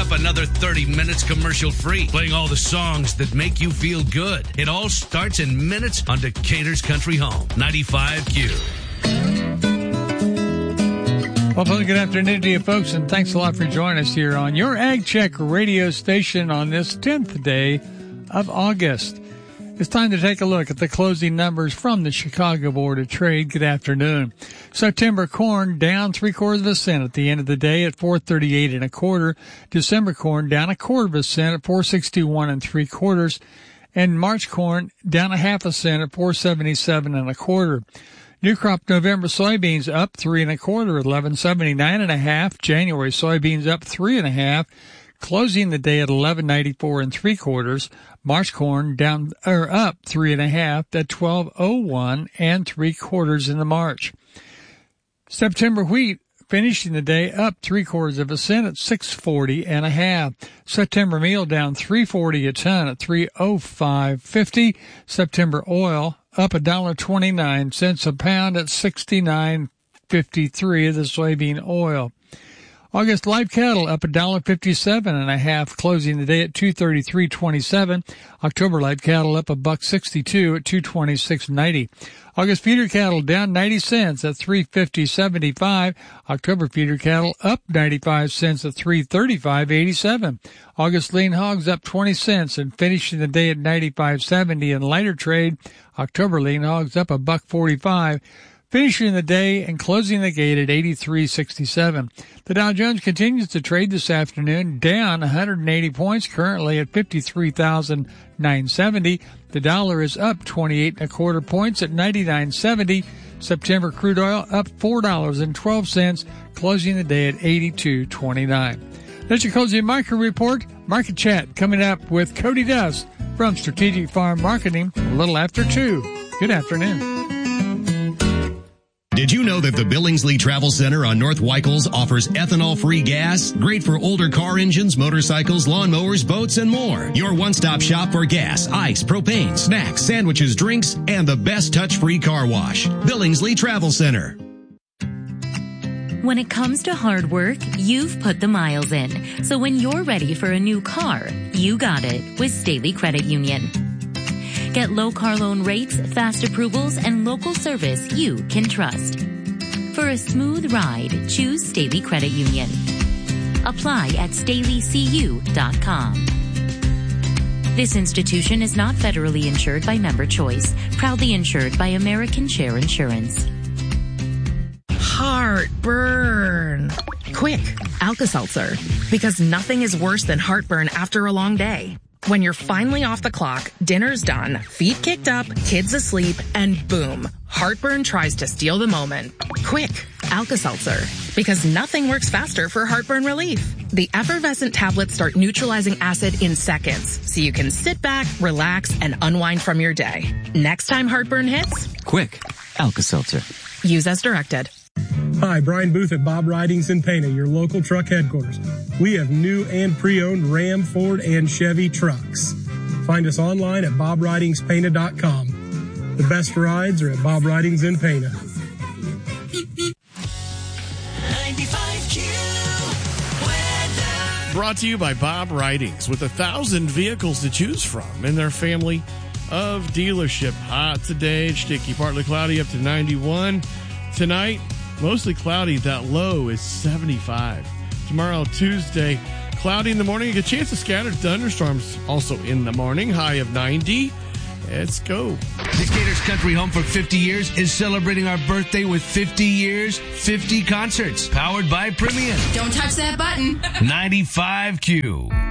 up another 30 minutes commercial-free, playing all the songs that make you feel good. It all starts in minutes on Decatur's Country Home, 95Q. Well, good afternoon to you folks, and thanks a lot for joining us here on your Ag Check radio station on this 10th day of August. It's time to take a look at the closing numbers from the Chicago Board of Trade. Good afternoon. September corn down 3/4 cent at the end of the day at 4.38 1/4. December corn down 1/4 cent at 4.61 3/4. And March corn down 1/2 cent at 4.77 1/4. New crop November soybeans up 3 1/4, 11.79 1/2. January soybeans up 3 1/2. Closing the day at 11.94 3/4. March corn up 3 1/2 at 12.01 3/4 in the March. September wheat finishing the day up 3/4 cent at 6.40 1/2. September meal down 3.40 a ton at 3.0550. September oil up $1.29 a pound at 69.53 of the soybean oil. August live cattle up $1.57 1/2, closing the day at 233.27. October live cattle up $1.62 at 226.90. August feeder cattle down 90 cents at 350.75. October feeder cattle up 95 cents at 335.87. August lean hogs up 20 cents and finishing the day at 95.70 in lighter trade. October lean hogs up $1.45. Finishing the day and closing the gate at 83.67. The Dow Jones continues to trade this afternoon, down 180 points, currently at 53,970. The dollar is up 28 1/4 points at 99.70. September crude oil up $4.12, closing the day at 82.29. That's your Cozy Market Report. Market Chat coming up with Cody Dust from Strategic Farm Marketing a little after 2. Good afternoon. Did you know that the Billingsley Travel Center on North Weichels offers ethanol-free gas? Great for older car engines, motorcycles, lawnmowers, boats, and more. Your one-stop shop for gas, ice, propane, snacks, sandwiches, drinks, and the best touch-free car wash. Billingsley Travel Center. When it comes to hard work, you've put the miles in. So when you're ready for a new car, you got it with Staley Credit Union. Get low car loan rates, fast approvals, and local service you can trust. For a smooth ride, choose Staley Credit Union. Apply at StaleyCU.com. This institution is not federally insured by Member Choice. Proudly insured by American Share Insurance. Heartburn. Quick, Alka-Seltzer. Because nothing is worse than heartburn after a long day. When you're finally off the clock, dinner's done, feet kicked up, kids asleep, and boom, heartburn tries to steal the moment. Quick, Alka-Seltzer. Because nothing works faster for heartburn relief. The effervescent tablets start neutralizing acid in seconds, so you can sit back, relax, and unwind from your day. Next time heartburn hits, quick, Alka-Seltzer. Use as directed. Hi, Brian Booth at Bob Ridings in Pana, your local truck headquarters. We have new and pre-owned Ram, Ford, and Chevy trucks. Find us online at bobridingspana.com. The best rides are at Bob Ridings in Pana. 95Q weather. Brought to you by Bob Ridings, with 1,000 vehicles to choose from in their family of dealership. Hot today, sticky, partly cloudy, up to 91. Tonight, mostly cloudy. That low is 75. Tomorrow, Tuesday, cloudy in the morning. A chance of scattered thunderstorms also in the morning. High of 90. Let's go. Decatur's Country Home for 50 years is celebrating our birthday with 50 years, 50 concerts. Powered by Premium. Don't touch that button. 95Q.